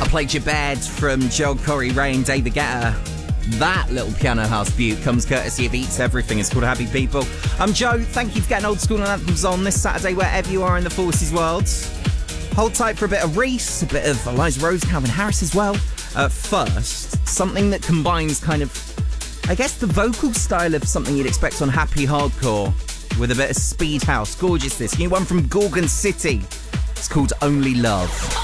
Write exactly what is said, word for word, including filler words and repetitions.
I played Your Bed from Joel Corey Ray and David Guetta. That little piano house beaut comes courtesy of Eats Everything. It's called Happy People. I'm Joe. Thank you for getting Old School and Anthems on this Saturday, wherever you are in the Forces world. Hold tight for a bit of Reese, a bit of Eliza Rose, Calvin Harris as well. Uh, first, something that combines kind of, I guess, the vocal style of something you'd expect on Happy Hardcore with a bit of speed house. Gorgeous, this. New one from Gorgon City. It's called Only Love.